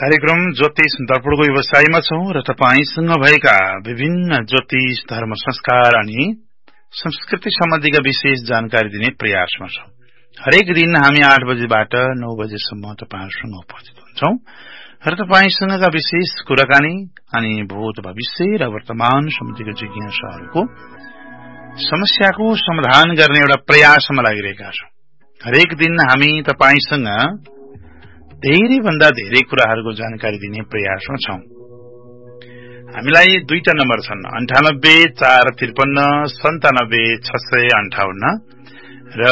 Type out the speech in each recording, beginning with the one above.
कार्यक्रम ज्योतिष दर्पणको व्यवसायमा छौं र तपाईसँग भएका विभिन्न ज्योतिष धर्म संस्कार अनि संस्कृति सम्बन्धीका विशेष जानकारी दिने प्रयासमा छौं। हरेक दिन हामी 8 बजेबाट 9 बजेसम्म तपाईहरुसँग उपस्थित हुन्छौं र तपाईसँगका विशेष कुराकानी अनि भूत भविष्य र वर्तमान सम्बन्धीको जिज्ञासाहरूको समस्याको समाधान गर्ने एउटा प्रयासमा लागिरहेका छौं। हरेक दिन हामी तपाईसँग धेरै भन्दा धेरै कुराहरूको जानकारी दिने प्रयासमा छौं। हामीलाई दुईटा नम्बर छन् 9845597658 र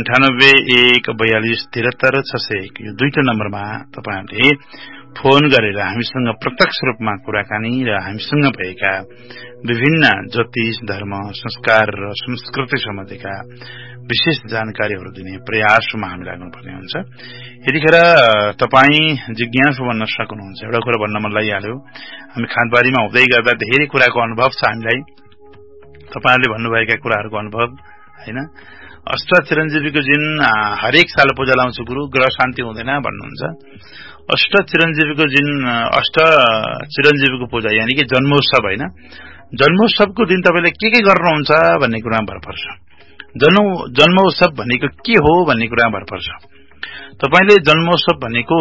9814437601 यो दुईटा नम्बरमा तपाईहरुले फोन गरेर हामीसँग प्रत्यक्ष रूपमा कुराकानी र हामीसँग भएका विभिन्न ज्योतिष धर्म संस्कार र संस्कृति सम्बन्धीका विशेष जानकारीहरू दिने प्रयासमा हामी लाग्नुपर्ने हुन्छ। यतिखेर तपाई जिज्ञासु बन्न सक्नुहुन्छ। एउटा कुरा भन्न मन लागिहाल्यो, हामी खानबारीमा हुँदै गर्दा धेरै कुराको अनुभव छ हामीलाई, तपाईहरुले भन्नुभएका कुराहरूको अनुभव हैन। अष्ट चिरञ्जीवीको दिन हरेक साल पूजा लाउँछु गुरु, ग्रह शान्ति हुँदैन भन्नुहुन्छ। अष्ट चिरञ्जीवीको दिन अष्ट चिरञ्जीवीको पूजा यानी कि जन्मोत्सव हैन, जन्मोत्सवको दिन तपाईले के गर्नुहुन्छ भन्ने कुरामा भर पर्छ। जन्मोत्सव भनेको के हो भन्ने कुरामा भर पर्छ। तपाईले जन्मोत्सव भनेको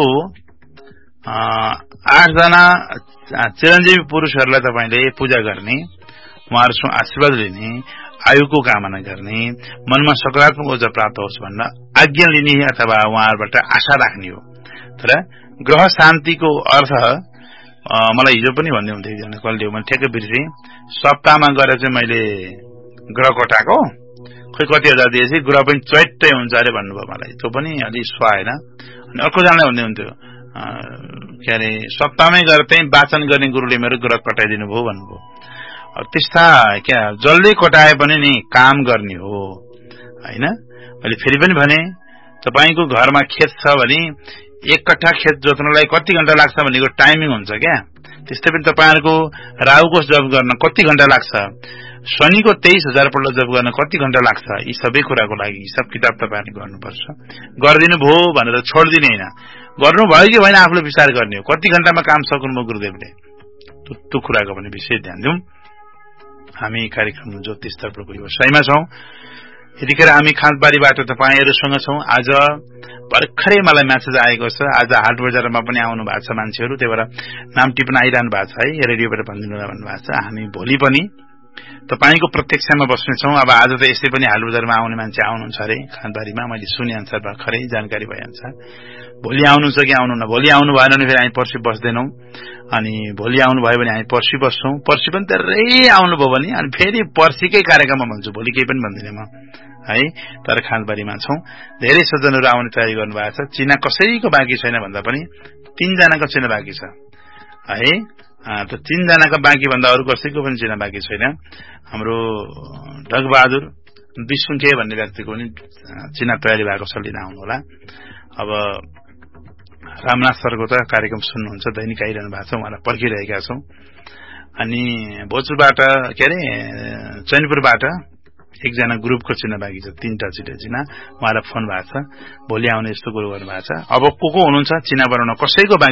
8 जना चिरञ्जीवी पुरुषहरूलाई तपाईले पूजा गर्ने, उहाँहरुसँग आशीर्वाद लिने, आयुको कामना गर्ने, मनमा सकारात्मक ऊर्जा प्राप्त होस् भन्न आज्ञा लिने अथवा उहाँहरुबाट आशा राख्ने हो। तर ग्रह शान्तिको अर्थ मलाई हिजो पनि भन्दै हुन्थे एकजना कसले, मैले ठ्याक्कै बिर्सेँ। सप्ताहमा गएर चाहिँ मैले ग्रह कटाको खोइ कति हजार दिएपछि ग्रह पनि च्वाइट्टै हुन्छ अरे भन्नुभयो मलाई। त्यो पनि अलि सुहाएन। अनि अर्कोजनाले भन्दै हुन्थ्यो के अरे सप्ताहमै गएर त्यही वाचन गर्ने गुरुले मेरो ग्रह कटाइदिनु भयो भन्नुभयो। त्यस्ता क्या जसले कटाए पनि नि काम गर्ने हो हैन। मैले फेरि पनि भने तपाईको घरमा खेत छ भने 1 कट्ठा खेत जोत्नलाई कति घण्टा लाग्छ भनेको टाइमिङ हुन्छ क्या। त्यस्तै पनि तपाईहरुको राहुको जप गर्न कति घण्टा लाग्छ, शनिको 23,000 पल्ट जप गर्न कति घण्टा लाग्छ, यी सबै कुराको लागि हिसाब किताब तपाईहरुले गर्नुपर्छ। गर्दिनु भो भनेर छोड्दिनु हैन, गर्नु भयो कि भएन आफूले विचार गर्ने हो। कति घण्टामा काम सक्नुभयो गुरुदेवले, त्यो कुराको पनि विशेष ध्यान दिउँ। हामी कार्यक्रम ज्योतिष दर्पणको व्यवसायमा छौं। यतिखेर हामी खाँदबारीबाट तपाईहरुसँग छौं। आज भर्खरै मलाई मेसेज आएको छ, आज हाट बजारमा पनि आउनु भएको छ मान्छेहरु, त्यही भएर नाम टिप्न आइरहनु भएको छ है, रेडियोबाट भनिदिनु भन्नु भएको छ। हामी भोलि पनि तपाईको प्रत्यक्षमा बस्ने छौं। अब आज त यसै पनि हाट बजारमा आउने मान्छे आउनुहुन्छ अरे खाँदबारीमा, मैले सुने अनुसार भर्खरै जानकारी भए अनुसार। भोलि आउनुहुन्छ कि आउनुहुन्न, भोलि आउनु भएन भने फेरि हामी पर्सि बस्दैनौं, अनि भोलि आउनु भयो भने हामी पर्सि बस्छौं। पर्सि पनि धेरै आउनुभयो भने अनि फेरि पर्सिकै कार्यक्रममा भन्छु, भोलि केही पनि भन्दिनँ म है। तर खाँदबारीमा छौं, धेरै सज्जनहरु आउने तयारी गर्नु भएको छ। चिना कसैको बाँकी छैन भन्दा पनि 3 जनाको चिना बाँकी छ है। त 3 जनाको बाँकी भन्दा अरु कसैको पनि चिना बाँकी छैन। हाम्रो ढगबहादुर विसुङ्खे भन्ने व्यक्तिको पनि चिना तयारी भएको छ, लिन आउनु होला। अब रामनाथ सरको त कार्यक्रम सुन्नुहुन्छ, दैनिक आइरहनु भएको छ, उहाँलाई पर्खिरहेका छौं। अनि भोजपुरबाट के अरे चैनपुरबाट एकजना ग्रुपको चिना बाँकी छ, 3टा चिना, उहाँलाई फोन भएको छ, भोलि आउने यस्तो कुरो गर्नु भएको छ। अब को हुनुहुन्छ चिना बनाउन कसैको